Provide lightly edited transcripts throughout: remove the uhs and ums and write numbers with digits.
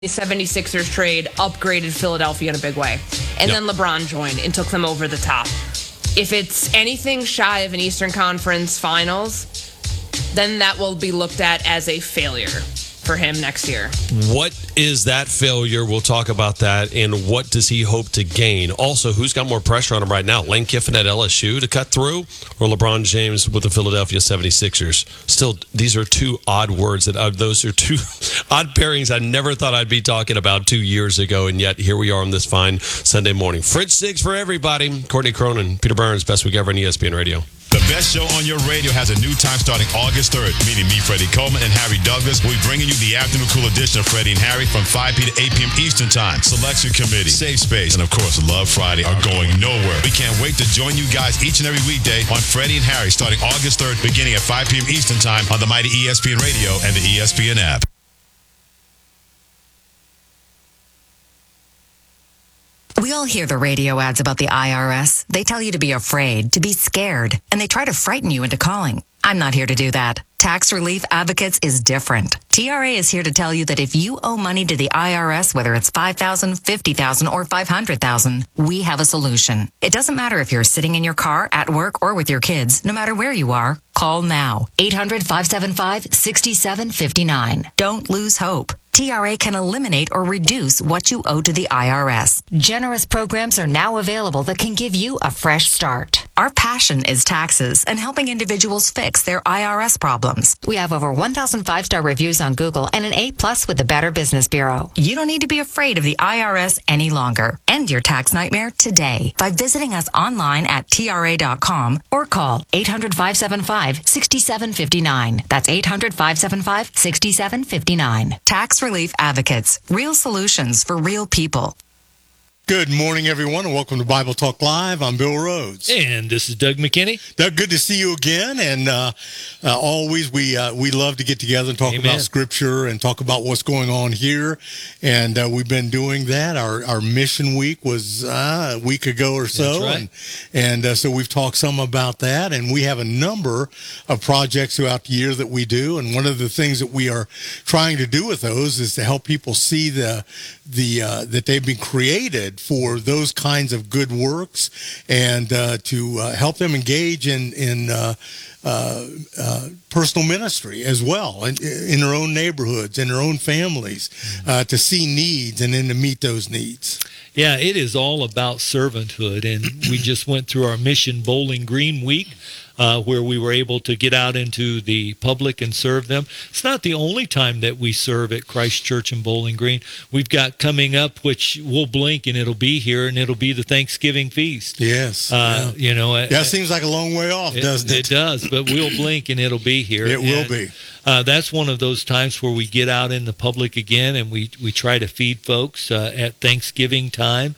76ers trade upgraded Philadelphia in a big way. And then LeBron joined and took them over the top. If it's anything shy of an Eastern Conference Finals, then that will be looked at as a failure for him next year. What is that failure? We'll talk about that. And what does he hope to gain? Also, who's got more pressure on him right now? Lane Kiffin at LSU to cut through, or LeBron James with the Philadelphia 76ers? Still, these are two odd words. Those are two odd pairings I never thought I'd be talking about 2 years ago, and yet here we are on this fine Sunday morning. Fridge Six for everybody. Courtney Cronin, Peter Burns, Best Week Ever on ESPN Radio. The best show on your radio has a new time starting August 3rd. Meeting me, Freddie Coleman, and Harry Douglas. We'll be bringing you the afternoon cool edition of Freddie and Harry from 5 p. to 8 p.m. Eastern Time. Selection Committee, Safe Space, and of course, Love Friday are going nowhere. We can't wait to join you guys each and every weekday on Freddie and Harry starting August 3rd, beginning at 5 p.m. Eastern Time on the mighty ESPN Radio and the ESPN app. We all hear the radio ads about the IRS. They tell you to be afraid, to be scared, and they try to frighten you into calling. I'm not here to do that. Tax Relief Advocates is different. TRA is here to tell you that if you owe money to the IRS, whether it's $5,000, $50,000, or $500,000, we have a solution. It doesn't matter if you're sitting in your car, at work, or with your kids. No matter where you are, call now. 800-575-6759. Don't lose hope. TRA can eliminate or reduce what you owe to the IRS. Generous programs are now available that can give you a fresh start. Our passion is taxes and helping individuals fix their IRS problems. We have over 1,000 5-star reviews on Google and an A+ with the Better Business Bureau. You don't need to be afraid of the IRS any longer. End your tax nightmare today by visiting us online at TRA.com or call 800-575-6759. That's 800-575-6759. Tax Relief Advocates. Real solutions for real people. Good morning, everyone, and welcome to Bible Talk Live. I'm Bill Rhodes. And this is Doug McKinney. Doug, good to see you again. And always, we love to get together and talk about Scripture and talk about what's going on here. And we've been doing that. Our mission week was a week ago or so. That's right. And so we've talked some about that. And we have a number of projects throughout the year that we do. And one of the things that we are trying to do with those is to help people see that they've been created for those kinds of good works, and to help them engage in personal ministry as well, in their own neighborhoods, in their own families, to see needs and then to meet those needs. Yeah, it is all about servanthood, and we just went through our Mission Bowling Green week, where we were able to get out into the public and serve them. It's not the only time that we serve at Christ Church in Bowling Green. We've got coming up, which we'll blink and it'll be here, and it'll be the Thanksgiving feast. Yes. You know, that seems like a long way off, doesn't it? It does, but we'll blink and it'll be here. It will be. That's one of those times where we get out in the public again, and we try to feed folks at Thanksgiving time.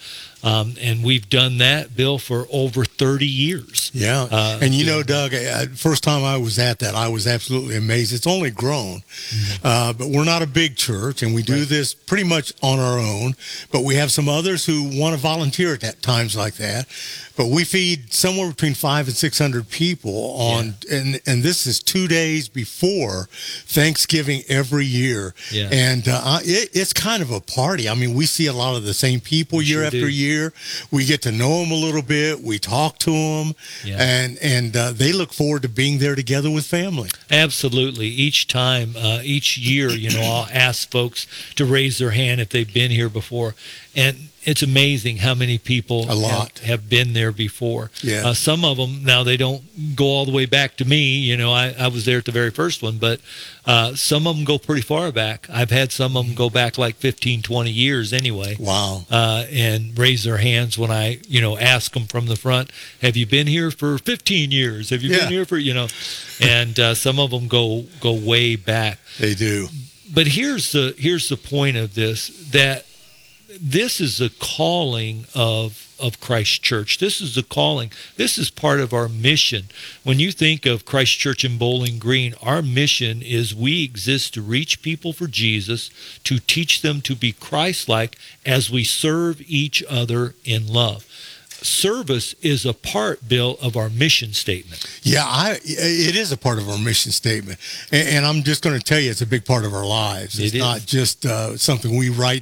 And we've done that, Bill, for over 30 years. Yeah. And you know, Doug, first time I was at that, I was absolutely amazed. It's only grown, but we're not a big church, and we do this pretty much on our own. But we have some others who want to volunteer at times like that. But we feed somewhere between 500 and 600 people on, and this is 2 days before Thanksgiving every year. Yeah. And it's kind of a party. I mean, we see a lot of the same people year after year. We get to know them a little bit. We talk to them, and they look forward to being there together with family. Absolutely. Each time, each year, you know, I'll ask folks to raise their hand if they've been here before. And it's amazing how many people have been there before. Yeah. Some of them, now they don't go all the way back to me. You know, I was there at the very first one, but some of them go pretty far back. I've had some of them go back like 15, 20 years anyway. Wow. And raise their hands when I, you know, ask them from the front, have you been here for 15 years? Have you been here for, you know, and some of them go way back. They do. But here's the point of this, that this is the calling of Christ Church. This is the calling. This is part of our mission. When you think of Christ Church in Bowling Green, our mission is we exist to reach people for Jesus, to teach them to be Christ-like as we serve each other in love. service is a part, Bill, of our mission statement. Yeah, it is a part of our mission statement. And I'm just going to tell you, it's a big part of our lives. It's not just something we write